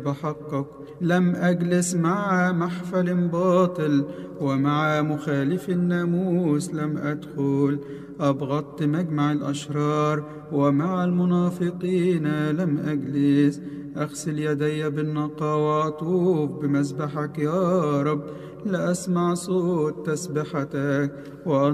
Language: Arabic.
بحقك. لم أجلس مع محفل باطل، ومع مخالف الناموس لم أدخل. أبغضت مجمع الأشرار، ومع المنافقين لم أجلس. أغسل يدي بالنقى وأطوف بمذبحك يا رب، لأسمع صوت تسبحتك